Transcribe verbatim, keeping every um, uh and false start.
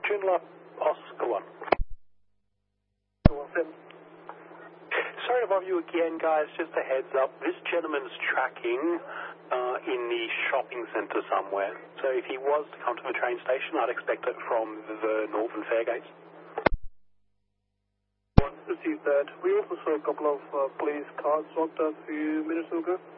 Joondalup, Oscar one. Sorry to bother you again, guys. Just a heads up. This gentleman's tracking uh, in the shopping centre somewhere. So if he was to come to the train station, I'd expect it from the Northern Fairgates. Received that. We also saw a couple of uh, police cars swapped a few minutes ago.